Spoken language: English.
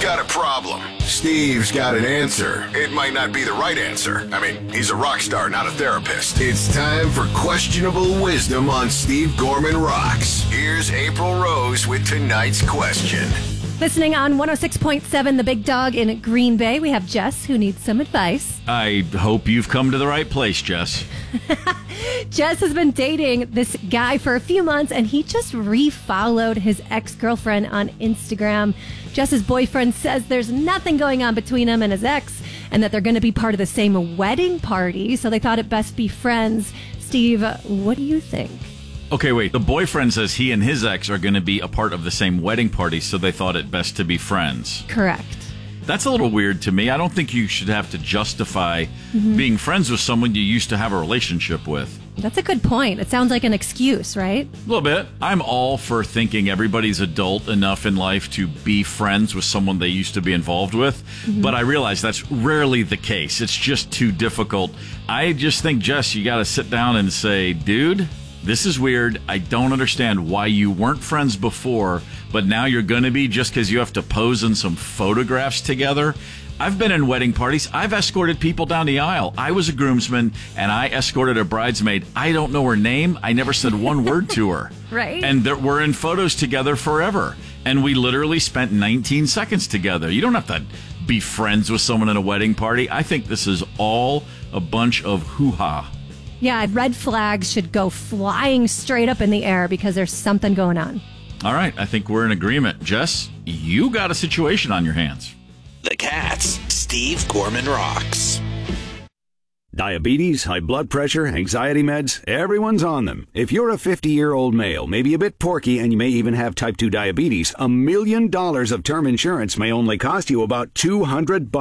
got a problem. Steve's got an answer. It might not be the right answer. I mean, he's a rock star, not a therapist. It's time for Questionable Wisdom on Steve Gorman Rocks. Here's April Rose with tonight's question. Listening on 106.7 The Big Dog in Green Bay, we have Jess, who needs some advice. I hope you've come to the right place, Jess. Jess has been dating this guy for a few months, and he just refollowed his ex-girlfriend on Instagram. Jess's boyfriend says there's nothing going on between him and his ex, and that they're going to be part of the same wedding party, so they thought it best be friends. Steve, what do you think? Okay, wait. The boyfriend says he and his ex are going to be a part of the same wedding party, so they thought it best to be friends. Correct. That's a little weird to me. I don't think you should have to justify being friends with someone you used to have a relationship with. That's a good point. It sounds like an excuse, right? A little bit. I'm all for thinking everybody's adult enough in life to be friends with someone they used to be involved with, but I realize that's rarely the case. It's just too difficult. I just think, Jess, you got to sit down and say, dude, this is weird. I don't understand why you weren't friends before, but now you're going to be just because you have to pose in some photographs together. I've been in wedding parties. I've escorted people down the aisle. I was a groomsman, and I escorted a bridesmaid. I don't know her name. I never said one word to her. Right. And we're in photos together forever. And we literally spent 19 seconds together. You don't have to be friends with someone at a wedding party. I think this is all a bunch of hoo-ha. Yeah, red flags should go flying straight up in the air because there's something going on. All right, I think we're in agreement. Jess, you got a situation on your hands. The Cats, Steve Gorman Rocks. Diabetes, high blood pressure, anxiety meds, everyone's on them. If you're a 50-year-old male, maybe a bit porky, and you may even have type 2 diabetes, $1 million of term insurance may only cost you about $200